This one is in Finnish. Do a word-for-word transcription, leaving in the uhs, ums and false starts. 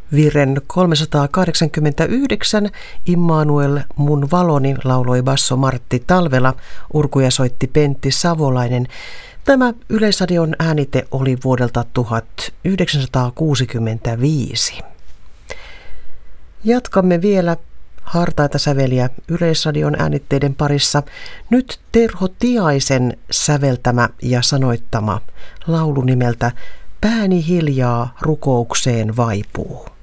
Viren kolmesataakahdeksankymmentäyhdeksän Immanuel mun valoni lauloi basso Martti Talvela, urkuja soitti Pentti Savolainen. Tämä Yleisradion äänite oli vuodelta tuhatyhdeksänsataakuusikymmentäviisi. Jatkamme vielä hartaita säveliä Yleisradion äänitteiden parissa. Nyt Terho Tiaisen säveltämä ja sanoittama laulu nimeltä Pääni hiljaa rukoukseen vaipuu.